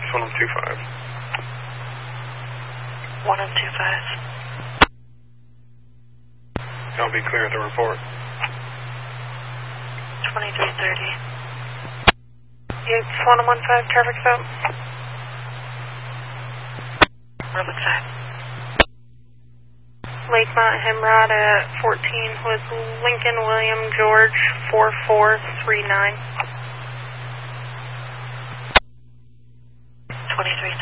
1025. 1025. I'll be clear at the report. 2330. It's 1015, traffic stop. Riverside. Lakemont Hemrod at 14 with Lincoln William George 4439. 2330.